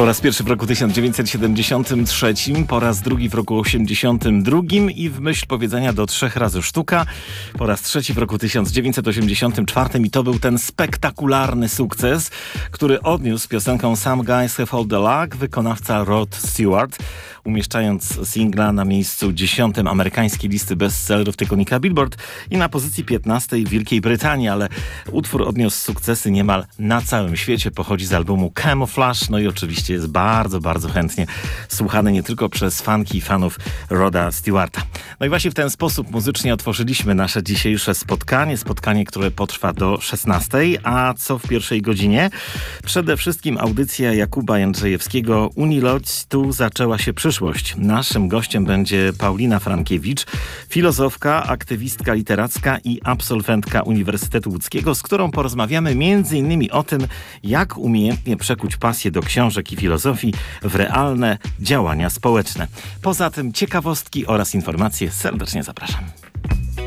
Po raz pierwszy w roku 1973, po raz drugi w roku 1982 i w myśl powiedzenia do 3 razy sztuka, po raz trzeci w roku 1984 i to był ten spektakularny sukces, który odniósł piosenką Some Guys Have All The Luck wykonawca Rod Stewart, umieszczając singla na miejscu 10 amerykańskiej listy bestsellerów tygodnika Billboard i na pozycji 15 w Wielkiej Brytanii, ale utwór odniósł sukcesy niemal na całym świecie, pochodzi z albumu Camouflage, no i oczywiście jest bardzo, bardzo chętnie słuchany nie tylko przez fanki i fanów Roda Stewarta. No i właśnie w ten sposób muzycznie otworzyliśmy nasze dzisiejsze spotkanie, które potrwa do 16, a co w pierwszej godzinie? Przede wszystkim audycja Jakuba Jędrzejewskiego Unilodź, tu zaczęła się przyszłość. Naszym gościem będzie Paulina Frankiewicz, filozofka, aktywistka literacka i absolwentka Uniwersytetu Łódzkiego, z którą porozmawiamy m.in. o tym, jak umiejętnie przekuć pasję do książek i filozofii w realne działania społeczne. Poza tym ciekawostki oraz informacje serdecznie zapraszam.